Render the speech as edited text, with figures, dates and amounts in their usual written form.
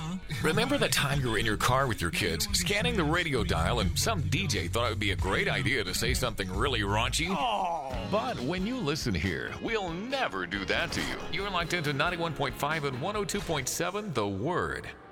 Remember the time you were in your car with your kids, scanning the radio dial, and some DJ thought it would be a great idea to say something really raunchy? But when you listen here, we'll never do that to you. You're locked into 91.5 and 102.7 The Word.